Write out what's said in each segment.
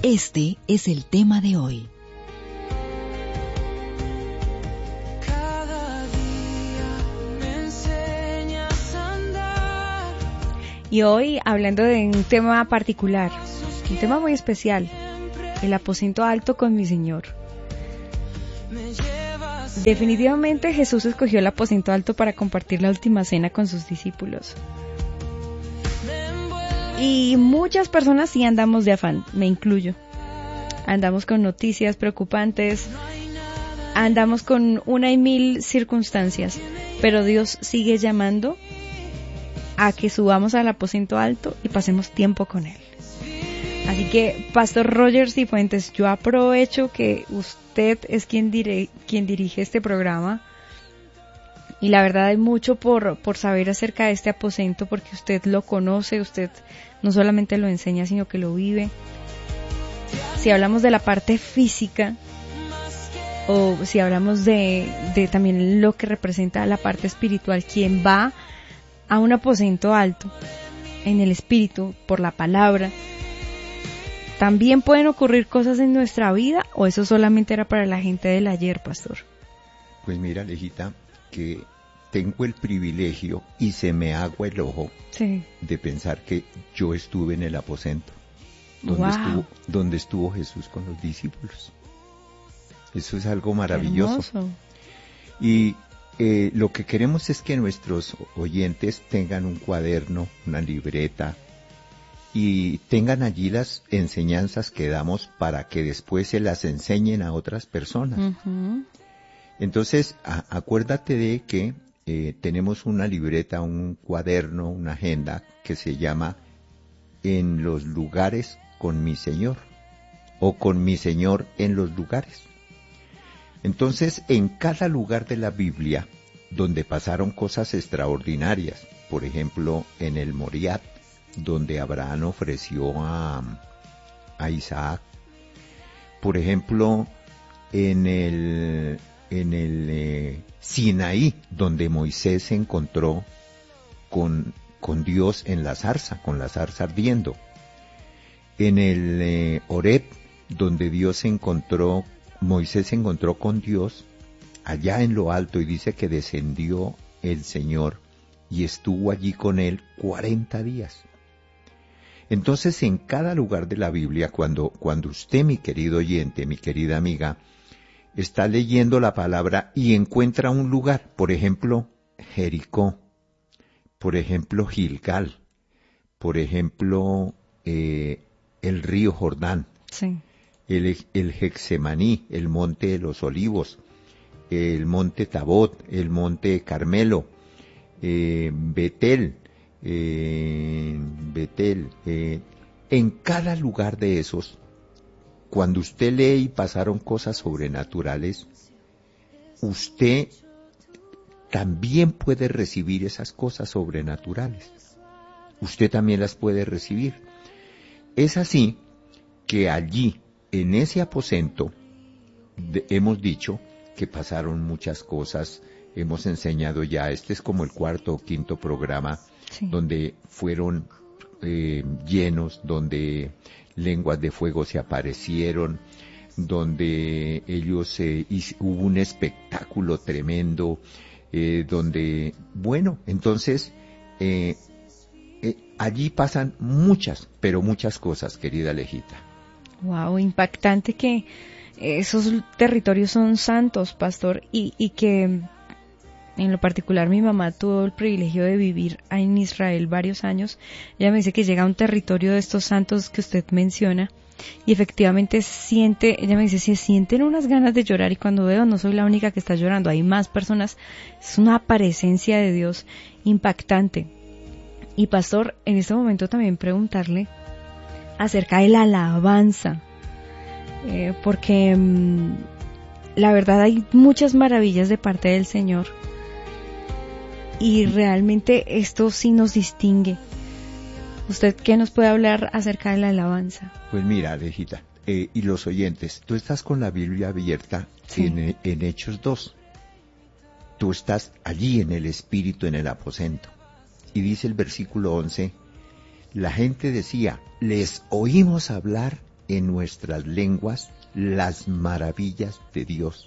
Este es el tema de hoy. Cada día me enseñas a andar. Y hoy hablando de un tema particular, un tema muy especial, el aposento alto con mi Señor. Definitivamente Jesús escogió el aposento alto para compartir la última cena con sus discípulos. Y muchas personas sí andamos de afán, me incluyo. Andamos con noticias preocupantes, andamos con una y mil circunstancias, pero Dios sigue llamando a que subamos al aposento alto y pasemos tiempo con Él. Así que, Pastor Roger Cifuentes, yo aprovecho que usted es quien dirige este programa. Y la verdad hay mucho por saber acerca de este aposento, porque usted lo conoce, usted no solamente lo enseña, sino que lo vive. Si hablamos de la parte física, o si hablamos de también lo que representa la parte espiritual, quien va a un aposento alto en el espíritu, por la palabra, ¿también pueden ocurrir cosas en nuestra vida, o eso solamente era para la gente del ayer, pastor? Pues mira, Alejita, que tengo el privilegio y se me agua el ojo de pensar que yo estuve en el aposento donde estuvo Jesús con los discípulos. Eso es algo maravilloso. Hermoso. Y lo que queremos es que nuestros oyentes tengan un cuaderno, una libreta, y tengan allí las enseñanzas que damos para que después se las enseñen a otras personas. Uh-huh. Entonces, acuérdate de que tenemos una libreta, un cuaderno, una agenda que se llama En los lugares con mi Señor, o con mi Señor en los lugares. Entonces, en cada lugar de la Biblia donde pasaron cosas extraordinarias, por ejemplo, en el Moriat, donde Abraham ofreció a Isaac, por ejemplo, en el Sinaí, donde Moisés se encontró con Dios en la zarza, con la zarza ardiendo, en el Horeb, donde Moisés se encontró con Dios allá en lo alto, y dice que descendió el Señor y estuvo allí con él 40 días. Entonces, en cada lugar de la Biblia, cuando usted, mi querido oyente, mi querida amiga, está leyendo la palabra y encuentra un lugar, por ejemplo, Jericó, por ejemplo, Gilgal, por ejemplo, el río Jordán, Sí. el Getsemaní, el monte de los olivos, el monte Tabot, el monte Carmelo, Betel, en cada lugar de esos, cuando usted lee y pasaron cosas sobrenaturales, usted también puede recibir esas cosas sobrenaturales. Usted también las puede recibir. Es así que allí, en ese aposento, hemos dicho que pasaron muchas cosas. Hemos enseñado ya, este es como el cuarto o quinto programa, donde fueron llenos, donde lenguas de fuego se aparecieron, donde hubo un espectáculo tremendo, donde, bueno, entonces, allí pasan muchas, pero muchas cosas, querida Alejita. Wow, impactante que esos territorios son santos, pastor, y que en lo particular mi mamá tuvo el privilegio de vivir en Israel varios años. Ella me dice que llega a un territorio de estos santos que usted menciona y efectivamente ella me dice, se sienten unas ganas de llorar, y cuando veo no soy la única que está llorando, hay más personas, es una presencia de Dios impactante. Y pastor, en este momento también preguntarle acerca de la alabanza, porque la verdad hay muchas maravillas de parte del Señor, y realmente esto sí nos distingue. ¿Usted qué nos puede hablar acerca de la alabanza? Pues mira, Alejita, y los oyentes, tú estás con la Biblia abierta en Hechos 2. Tú estás allí en el Espíritu, en el aposento. Y dice el versículo 11, la gente decía, les oímos hablar en nuestras lenguas las maravillas de Dios.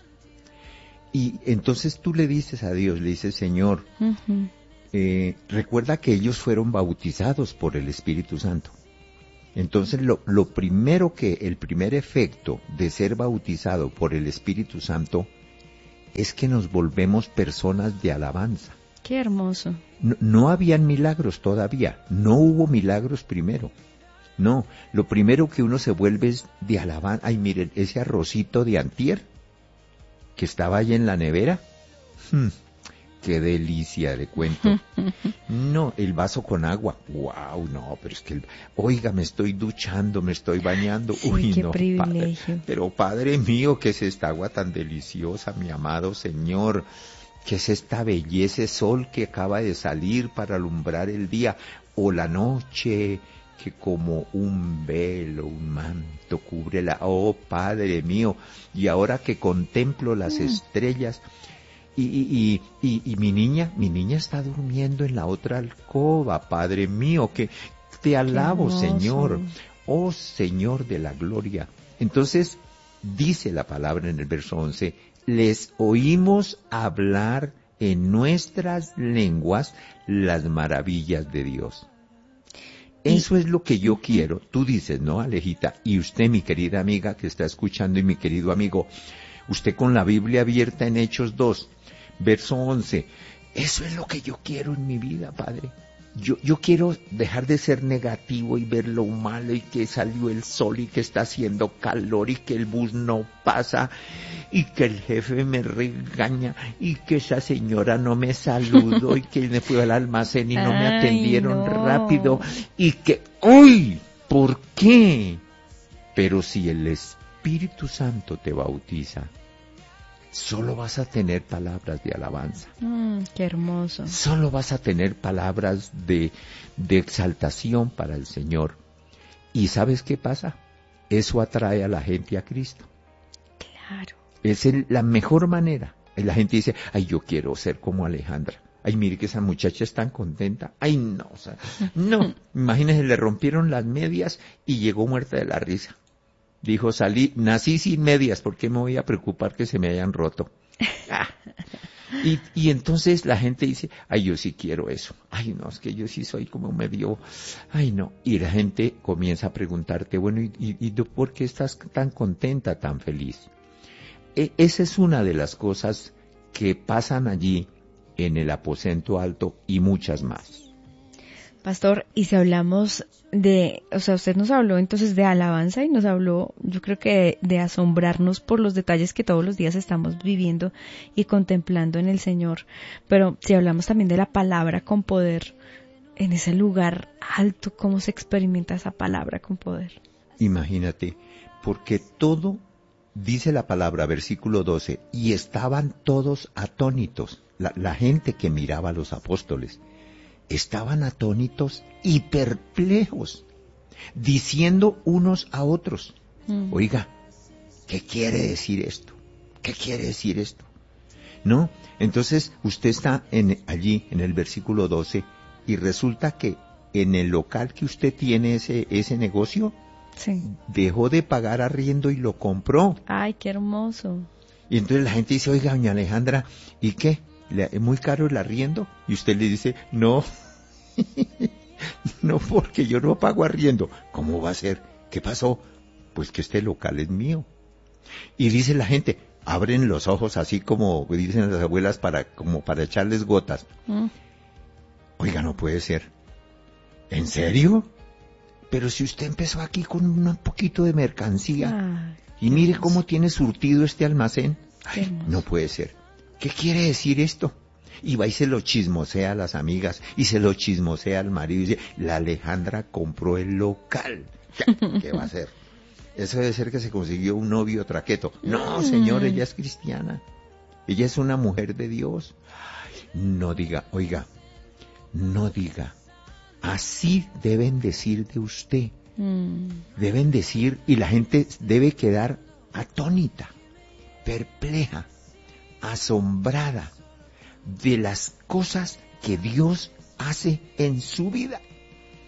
Y entonces tú le dices a Dios, le dices, Señor, Ujú. recuerda que ellos fueron bautizados por el Espíritu Santo. Entonces lo primero el primer efecto de ser bautizado por el Espíritu Santo es que nos volvemos personas de alabanza. Qué hermoso. No habían milagros todavía, no hubo milagros primero. No, lo primero que uno se vuelve es de alabanza. Ay, miren, ese arrocito de antier que estaba ahí en la nevera. Qué delicia, le cuento. No, el vaso con agua. Wow, no, pero es que, oiga, me estoy duchando, me estoy bañando. Sí, Uy, qué no, privilegio. padre, pero Padre mío, ¿qué es esta agua tan deliciosa, mi amado Señor? ¿Qué es esta belleza, sol que acaba de salir para alumbrar el día o la noche? Que como un velo, un manto cubre oh Padre mío, y ahora que contemplo las estrellas, y mi niña está durmiendo en la otra alcoba, Padre mío, que te alabo, hermoso. Señor, oh Señor de la gloria. Entonces, dice la palabra en el verso 11, les oímos hablar en nuestras lenguas las maravillas de Dios. Eso es lo que yo quiero. Tú dices, ¿no, Alejita? Y usted, mi querida amiga que está escuchando, y mi querido amigo, usted con la Biblia abierta en Hechos 2, verso 11. Eso es lo que yo quiero en mi vida, Padre. Yo quiero dejar de ser negativo y ver lo malo y que salió el sol y que está haciendo calor y que el bus no pasa y que el jefe me regaña y que esa señora no me saludó y que me fui al almacén y no me Ay, atendieron no. rápido y que, ¡uy! ¿Por qué? Pero si el Espíritu Santo te bautiza, solo vas a tener palabras de alabanza. Qué hermoso. Solo vas a tener palabras de exaltación para el Señor. ¿Y sabes qué pasa? Eso atrae a la gente a Cristo. Claro. Es la mejor manera. Y la gente dice, ay, yo quiero ser como Alejandra. Ay, mire que esa muchacha es tan contenta. Ay, no, o sea, no. Imagínense, le rompieron las medias y llegó muerta de la risa. Dijo, nací sin medias, ¿por qué me voy a preocupar que se me hayan roto? Ah. Y entonces la gente dice, ay, yo sí quiero eso. Ay, no, es que yo sí soy como medio, ay, no. Y la gente comienza a preguntarte, bueno, ¿y tú por qué estás tan contenta, tan feliz? Esa es una de las cosas que pasan allí en el aposento alto y muchas más. Pastor, y si hablamos usted nos habló entonces de alabanza y nos habló, yo creo que de asombrarnos por los detalles que todos los días estamos viviendo y contemplando en el Señor. Pero si hablamos también de la palabra con poder, en ese lugar alto, ¿cómo se experimenta esa palabra con poder? Imagínate, porque todo, dice la palabra, versículo 12, y estaban todos atónitos, la gente que miraba a los apóstoles. Estaban atónitos y perplejos, diciendo unos a otros, oiga, ¿qué quiere decir esto? ¿Qué quiere decir esto? ¿No? Entonces usted está allí en el versículo 12 y resulta que en el local que usted tiene ese negocio, Sí. dejó de pagar arriendo y lo compró. Ay, qué hermoso. Y entonces la gente dice, oiga, doña Alejandra, ¿y qué? ¿Es muy caro el arriendo? Y usted le dice, no, no, porque yo no pago arriendo. ¿Cómo va a ser? ¿Qué pasó? Pues que este local es mío. Y dice la gente, abren los ojos así como dicen las abuelas como para echarles gotas. Oiga, no puede ser. ¿En serio? Pero si usted empezó aquí con un poquito de mercancía y mire cómo tiene surtido este almacén. Ay, no puede ser. ¿Qué quiere decir esto? Y va y se lo chismosea a las amigas y se lo chismosea al marido y dice, la Alejandra compró el local. ¿Qué va a hacer? Eso debe ser que se consiguió un novio traqueto. No, señor, ella es cristiana. Ella es una mujer de Dios. No diga, oiga, no diga. Así deben decir de usted. Deben decir, y la gente debe quedar atónita, perpleja, asombrada de las cosas que Dios hace en su vida.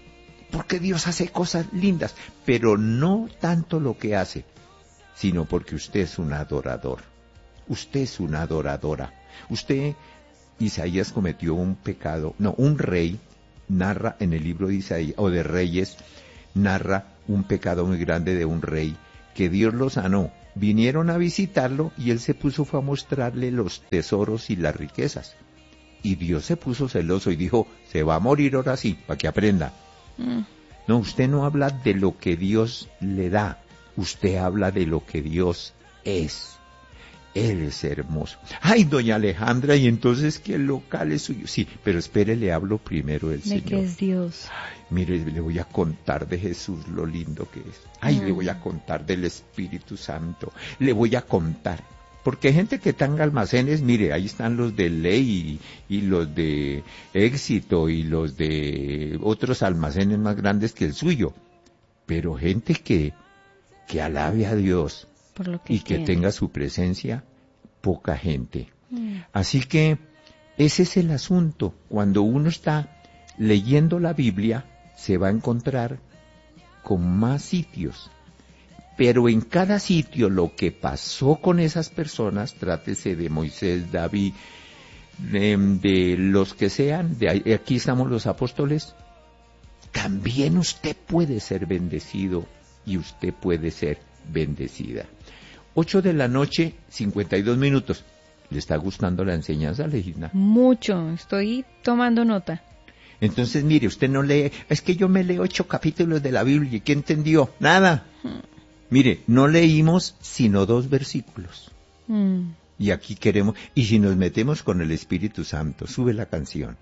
porque Dios hace cosas lindas, pero no tanto lo que hace, sino porque usted es un adorador. Usted es una adoradora. Usted, Isaías cometió un pecado, no, un rey narra en el libro de Isaías, o de Reyes, narra un pecado muy grande de un rey, que Dios lo sanó. Vinieron a visitarlo y él se puso, fue a mostrarle los tesoros y las riquezas. Y Dios se puso celoso y dijo, se va a morir ahora sí, para que aprenda. No, usted no habla de lo que Dios le da, usted habla de lo que Dios es. Él es hermoso. Ay, doña Alejandra, y entonces que el local es suyo. Sí, pero espere, le hablo primero del Señor. De que es Dios. Ay, mire, le voy a contar de Jesús lo lindo que es. Ay, le voy a contar del Espíritu Santo. Le voy a contar. Porque hay gente que tenga almacenes, mire, ahí están los de Ley y los de Éxito y los de otros almacenes más grandes que el suyo. Pero gente que alabe a Dios Por lo que y que tiene. tenga su presencia, poca gente. Así que ese es el asunto. Cuando uno está leyendo la Biblia, se va a encontrar con más sitios. Pero en cada sitio lo que pasó con esas personas, trátese de Moisés, David, de los que sean, aquí estamos los apóstoles, también usted puede ser bendecido y usted puede ser bendecida. 8:52 p.m. ¿Le está gustando la enseñanza, Legina? Mucho, estoy tomando nota. Entonces, mire, usted no lee, es que yo me leo 8 capítulos de la Biblia, ¿y qué entendió? Nada. Mire, no leímos sino 2 versículos. Y aquí queremos, y si nos metemos con el Espíritu Santo, sube la canción.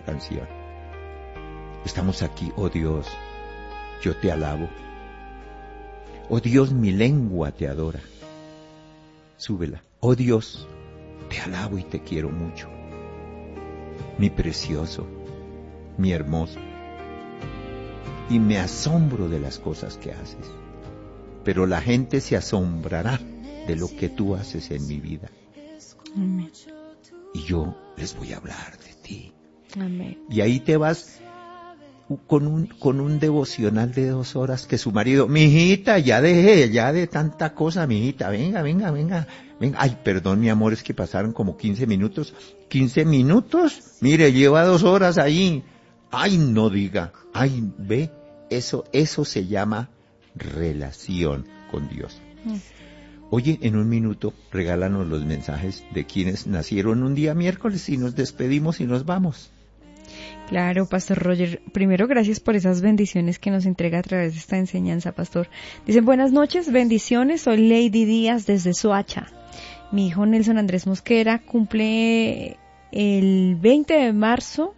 Estamos aquí, oh Dios, yo te alabo. Oh Dios, mi lengua te adora. Súbela. Oh Dios, te alabo y te quiero mucho. Mi precioso, mi hermoso. Y me asombro de las cosas que haces. Pero la gente se asombrará de lo que tú haces en mi vida. Amén. Y yo les voy a hablar de ti. Amén. Y ahí te vas con un devocional de 2 horas que su marido, mijita, ya de tanta cosa, mijita, venga. Ay, perdón, mi amor, es que pasaron como 15 minutos. ¿15 minutos? Mire, lleva 2 horas ahí. Ay, no diga. Ay, ve, eso se llama relación con Dios. Oye, en un minuto, regálanos los mensajes de quienes nacieron un día miércoles y nos despedimos y nos vamos. Claro, Pastor Roger. Primero, gracias por esas bendiciones que nos entrega a través de esta enseñanza, Pastor. Dicen, buenas noches, bendiciones. Soy Lady Díaz desde Soacha. Mi hijo Nelson Andrés Mosquera cumple el 20 de marzo.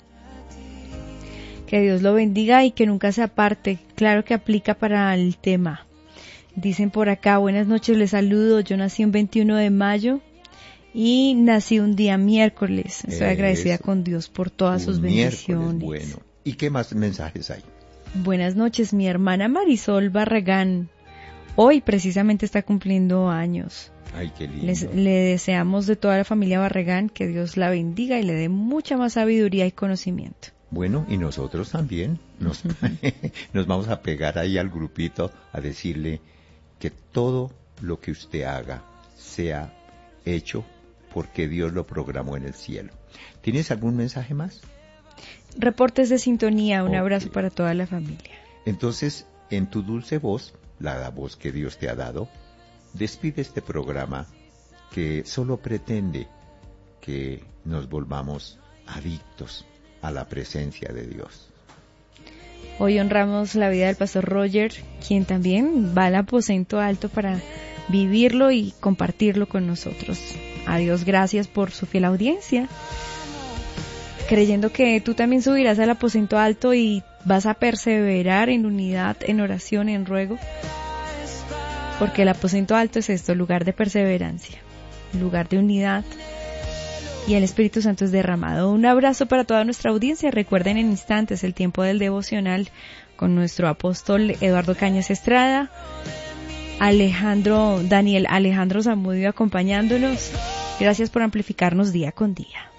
Que Dios lo bendiga y que nunca se aparte. Claro que aplica para el tema. Dicen por acá, buenas noches, les saludo. Yo nací un 21 de mayo. Y nací un día miércoles. Estoy agradecida con Dios por todas sus bendiciones. Bueno. ¿Y qué más mensajes hay? Buenas noches, mi hermana Marisol Barragán. Hoy precisamente está cumpliendo años. Ay, qué lindo. Le deseamos de toda la familia Barragán que Dios la bendiga y le dé mucha más sabiduría y conocimiento. Bueno, y nosotros también nos vamos a pegar ahí al grupito a decirle que todo lo que usted haga sea hecho porque Dios lo programó en el cielo. ¿Tienes algún mensaje más? Reportes de sintonía, un abrazo para toda la familia. Entonces, en tu dulce voz, la voz que Dios te ha dado, despide este programa que solo pretende que nos volvamos adictos a la presencia de Dios. Hoy honramos la vida del Pastor Roger, quien también va al aposento alto para vivirlo y compartirlo con nosotros. A Dios gracias por su fiel audiencia, creyendo que tú también subirás al aposento alto y vas a perseverar en unidad, en oración, en ruego, porque el aposento alto es esto, lugar de perseverancia, lugar de unidad, y el Espíritu Santo es derramado. Un abrazo para toda nuestra audiencia. Recuerden, en instantes el tiempo del devocional con nuestro apóstol Eduardo Cañas Estrada, Daniel Alejandro Zamudio acompañándonos. Gracias por amplificarnos día con día.